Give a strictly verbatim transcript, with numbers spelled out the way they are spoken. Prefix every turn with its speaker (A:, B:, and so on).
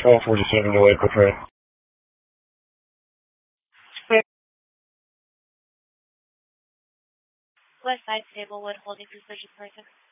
A: twelve forty-seven to April train.
B: West Side Stablewood, holding precision person.